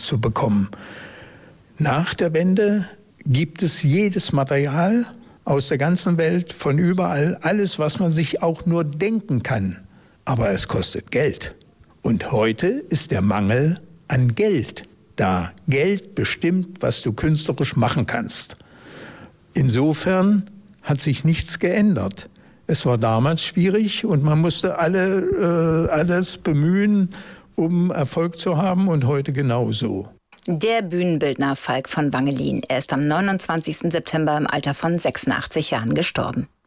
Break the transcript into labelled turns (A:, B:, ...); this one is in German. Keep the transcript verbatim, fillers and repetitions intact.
A: zu bekommen. Nach der Wende gibt es jedes Material aus der ganzen Welt, von überall, alles, was man sich auch nur denken kann. Aber es kostet Geld. Und heute ist der Mangel an Geld da. Geld bestimmt, was du künstlerisch machen kannst. Insofern hat sich nichts geändert. Es war damals schwierig und man musste alle, äh, alles bemühen, um Erfolg zu haben, und heute genauso.
B: Der Bühnenbildner Falk von Wangelin. Er ist am neunundzwanzigsten September im Alter von sechsundachtzig Jahren gestorben.